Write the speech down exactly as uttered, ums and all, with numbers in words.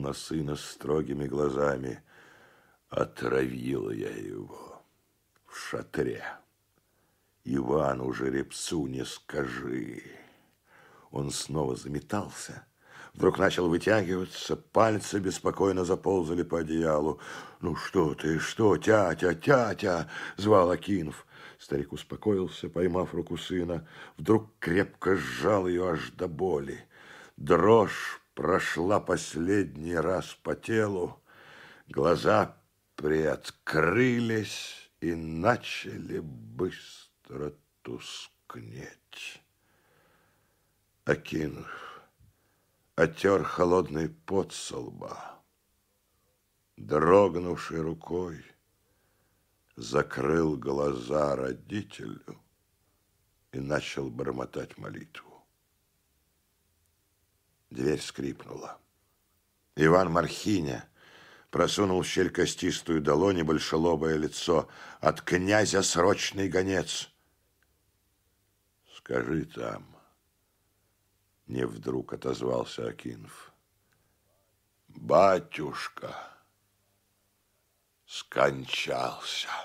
на сына строгими глазами. Отравила я его в шатре. Ивану жеребцу не скажи. Он снова заметался. Вдруг начал вытягиваться, пальцы беспокойно заползали по одеялу. «Ну что ты, что, тятя, тятя!» — звал Акинф. Старик успокоился, поймав руку сына. Вдруг крепко сжал ее аж до боли. Дрожь прошла последний раз по телу. Глаза приоткрылись и начали быстро тускнеть. Акинф оттер холодный пот со лба. Дрогнувшей рукой закрыл глаза родителю и начал бормотать молитву. Дверь скрипнула. Иван Мархиня просунул в щель костистую долонь и большелобое лицо. От князя срочный гонец. Скажи там, не вдруг отозвался Акинф. Батюшка скончался.